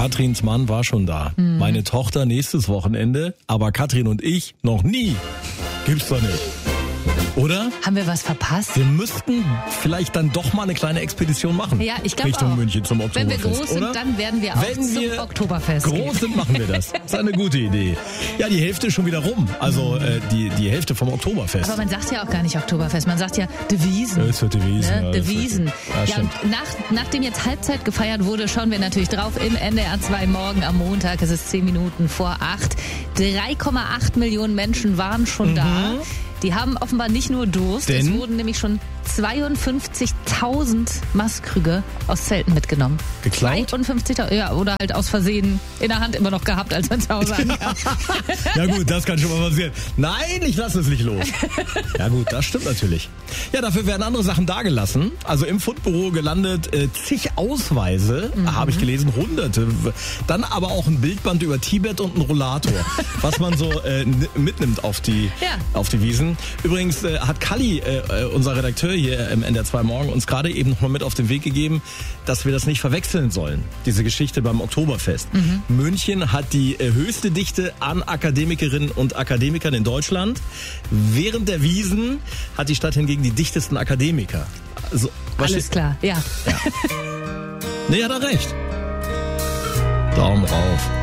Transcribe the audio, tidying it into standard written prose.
Katrins Mann war schon da. Meine Tochter nächstes Wochenende, aber Katrin und ich noch nie. Gibt's doch nicht. Oder? Haben wir was verpasst? Wir müssten vielleicht dann doch mal eine kleine Expedition machen. Ja, ich glaube Richtung auch. München zum Wenn wir Oktoberfest, groß sind, oder? dann werden wir auch zum Oktoberfest groß gehen. sind, machen wir das. Das ist eine gute Idee. Ja, die Hälfte ist schon wieder rum. Also die Hälfte vom Oktoberfest. Aber man sagt ja auch gar nicht Oktoberfest, man sagt ja Devisen. Es wird Devisen. Ne? Ja, Devisen. Ja, Ja, und nachdem jetzt Halbzeit gefeiert wurde, schauen wir natürlich drauf im NDR 2 morgen am Montag. Es ist 10 Minuten vor 8. 3,8 Millionen Menschen waren schon da. Die haben offenbar nicht nur Durst, Denn? es wurden nämlich schon 52.000 Maßkrüge aus Zelten mitgenommen. Geklaut? 52.000, ja, oder halt aus Versehen in der Hand immer noch gehabt, als man zu Hause ankam. Ja gut, das kann schon mal passieren. Nein, ich lasse es nicht los. Ja gut, das stimmt natürlich. Ja, dafür werden andere Sachen dagelassen. Also im Fundbüro gelandet zig Ausweise, habe ich gelesen, hunderte. Dann aber auch ein Bildband über Tibet und ein Rollator, was man so mitnimmt auf die Wiesen. Übrigens hat Kalli, unser Redakteur hier im NDR 2 Morgen, uns gerade eben noch mal mit auf den Weg gegeben, dass wir das nicht verwechseln sollen, diese Geschichte beim Oktoberfest. München hat die höchste Dichte an Akademikerinnen und Akademikern in Deutschland. Während der Wiesen hat die Stadt hingegen die dichtesten Akademiker. Also, Alles klar, ja. Nee, hat er recht. Daumen rauf.